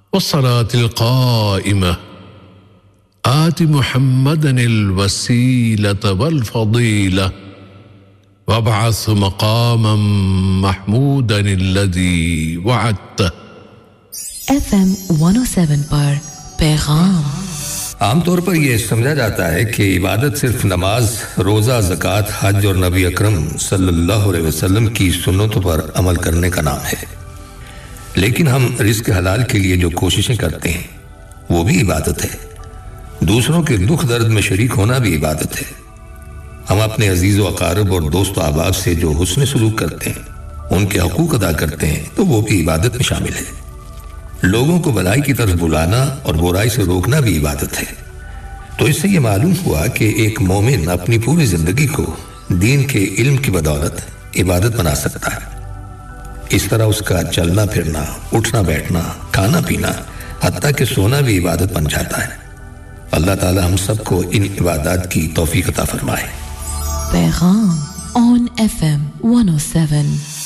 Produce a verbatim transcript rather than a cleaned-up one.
والصلاة القائمة آت محمدا الوسيلة والفضيلة وابعث مقاما محمودا الذي وعدته. ایف ایم ون او سیون پر پیغام. عام طور پر یہ سمجھا جاتا ہے کہ عبادت صرف نماز، روزہ، زکوٰۃ، حج اور نبی اکرم صلی اللہ علیہ وسلم کی سنتوں پر عمل کرنے کا نام ہے، لیکن ہم رزق حلال کے لیے جو کوششیں کرتے ہیں وہ بھی عبادت ہے. دوسروں کے دکھ درد میں شریک ہونا بھی عبادت ہے. ہم اپنے عزیز و اقارب اور دوست و احباب سے جو حسن سلوک کرتے ہیں، ان کے حقوق ادا کرتے ہیں، تو وہ بھی عبادت میں شامل ہے. لوگوں کو بھلائی کی طرف بلانا اور برائی سے روکنا بھی عبادت ہے. تو اس سے یہ معلوم ہوا کہ ایک مومن اپنی پوری زندگی کو دین کے علم کی بدولت عبادت بنا سکتا ہے. اس طرح اس کا چلنا پھرنا، اٹھنا بیٹھنا، کھانا پینا، حتیٰ کہ سونا بھی عبادت بن جاتا ہے. اللہ تعالی ہم سب کو ان عبادات کی توفیق عطا فرمائے. پیغام آن ایف ایم ون او سیون.